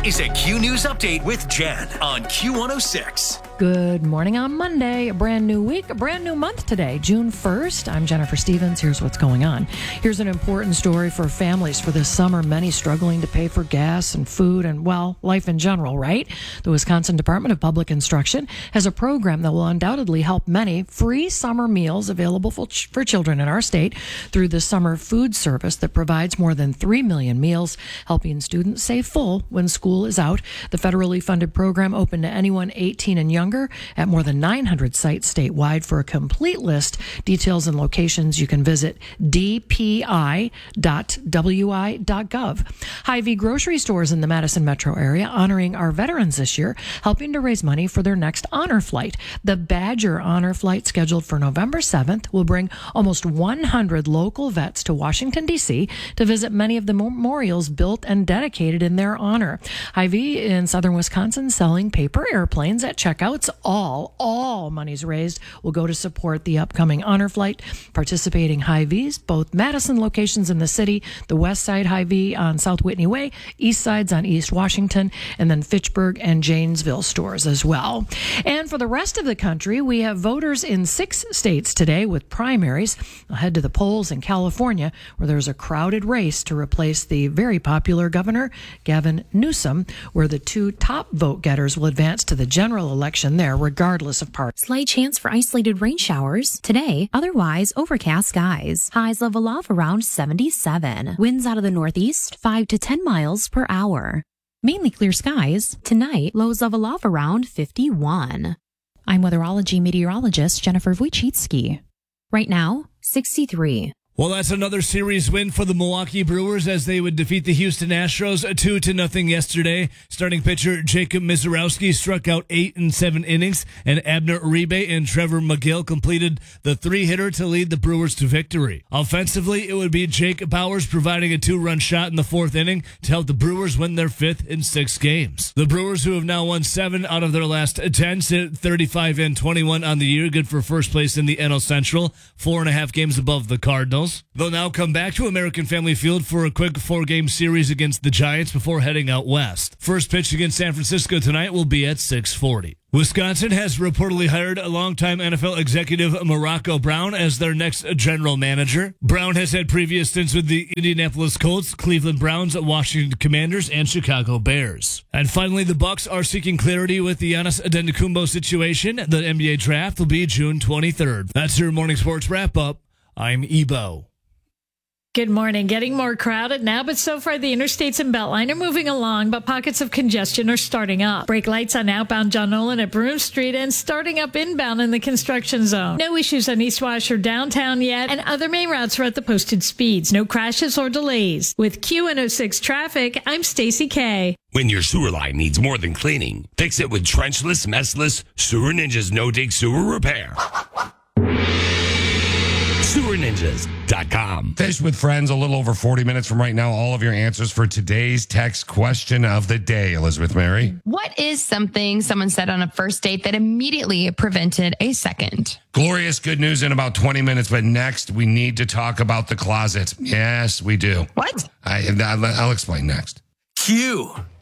is a Q News Update with Jen on Q106. Good morning on Monday, a brand new week, a brand new month today, June 1st. I'm Jennifer Stevens. Here's what's going on. Here's an important story for families for this summer. Many struggling to pay for gas and food and, well, life in general, right? The Wisconsin Department of Public Instruction has a program that will undoubtedly help many. Free summer meals available for children in our state through the summer food service that provides more than 3 million meals, helping students stay full when school is out. The federally funded program open to anyone 18 and younger at more than 900 sites statewide. For a complete list, details and locations, you can visit dpi.wi.gov. Hy-Vee grocery stores in the Madison metro area honoring our veterans this year, helping to raise money for their next honor flight. The Badger honor flight, scheduled for November 7th, will bring almost 100 local vets to Washington, D.C. to visit many of the memorials built and dedicated in their honor. Hy-Vee in southern Wisconsin selling paper airplanes at checkouts. All monies raised will go to support the upcoming honor flight. Participating Hy-Vees, both Madison locations in the city, the West Side Hy-Vee on South Whitney Way, East Side's on East Washington, and then Fitchburg and Janesville stores as well. And for the rest of the country, we have voters in 6 states today with primaries. They'll head to the polls in California, where there's a crowded race to replace the very popular Governor Gavin Newsom, where the 2 top vote getters will advance to the general election there, regardless of party. Slight chance for isolated rain showers today, otherwise overcast skies. Highs level off around 77. Winds out of the northeast, 5 to 10 miles per hour. Mainly clear skies. Tonight, lows level off around 51. I'm weatherology meteorologist Jennifer Wojcicki. Right now, 63. Well, that's another series win for the Milwaukee Brewers as they would defeat the Houston Astros 2-0 yesterday. Starting pitcher Jacob Misiorowski struck out 8 in 7 innings, and Abner Uribe and Trevor McGill completed the 3-hitter to lead the Brewers to victory. Offensively, it would be Jake Bauers providing a 2-run shot in the 4th inning to help the Brewers win their 5th in 6 games. The Brewers, who have now won 7 out of their last 10, sit 35-21 on the year, good for first place in the NL Central, 4.5 games above the Cardinals. They'll now come back to American Family Field for a quick 4-game series against the Giants before heading out west. First pitch against San Francisco tonight will be at 6:40. Wisconsin has reportedly hired a longtime NFL executive Morocco Brown as their next general manager. Brown has had previous stints with the Indianapolis Colts, Cleveland Browns, Washington Commanders, and Chicago Bears. And finally, the Bucks are seeking clarity with the Giannis Antetokounmpo situation. The NBA draft will be June 23rd. That's your morning sports wrap-up. I'm Ebo. Good morning. Getting more crowded now, but so far the interstates and Beltline are moving along, but pockets of congestion are starting up. Brake lights on outbound John Nolan at Broome Street and starting up inbound in the construction zone. No issues on East Wash or downtown yet, and other main routes are at the posted speeds. No crashes or delays. With Q106 traffic, I'm Stacy K. When your sewer line needs more than cleaning, fix it with trenchless, messless Sewer Ninjas no-dig sewer repair. SewerNinjas.com. Fish with Friends, a little over 40 minutes from right now. All of your answers for today's text question of the day, Elizabeth Mary. What is something someone said on a first date that immediately prevented a second? Glorious good news in about 20 minutes, but next we need to talk about the closet. Yes, we do. What? I'll explain next. Q.